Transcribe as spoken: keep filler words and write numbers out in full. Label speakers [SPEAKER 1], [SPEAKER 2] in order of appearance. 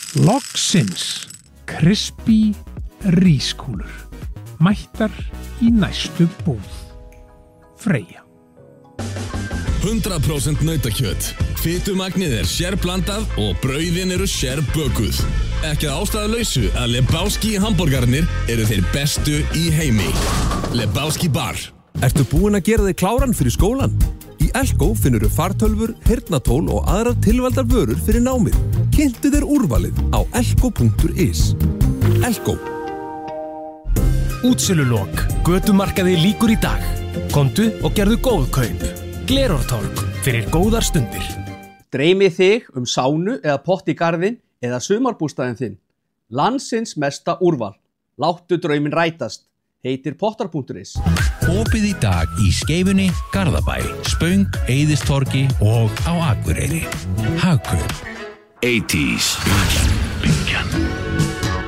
[SPEAKER 1] Loksins crispy rískúlur mættar í næstu búð. Freyja.
[SPEAKER 2] hundrað prósent nautakjöt. Fitumagnið er sérblandað og brauðin eru sérbökuð. Ekki að ástæðulausu að Lebowski hamborgarnir eru þeir bestu í heimi. Lebowski bar.
[SPEAKER 3] Ertu búinn að gera þig kláran fyrir skólan? Í Elko finnurðu fartölvur, heyrnartól og aðrar tilvaldar vörur fyrir námið. Kynntu þér úrvalið á elko punktur is. Elko.
[SPEAKER 4] Útsölulok. Götumarkaði lýkur í dag. Komdu og gerðu góð kaup. Glerártorg fyrir góðar stundir.
[SPEAKER 5] Dreymið þig um sánu eða pott í garðinn eða sumarbústaðinn þinn. Landsins mesta úrval. Láttu drauminn rætast. Heitir pottar punktur is.
[SPEAKER 6] Opið í dag í Skeifunni, Garðabæ, Spöng, Eiðistorgi og á Akureyri. Hagkaup.
[SPEAKER 2] eighties.